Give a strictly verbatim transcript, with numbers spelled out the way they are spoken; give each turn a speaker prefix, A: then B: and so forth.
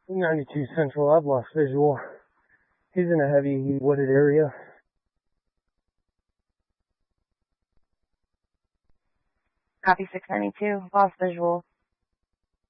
A: ninety-two Central, I've lost visual. He's in a heavy wooded area.
B: Copy six ninety-two, lost visual.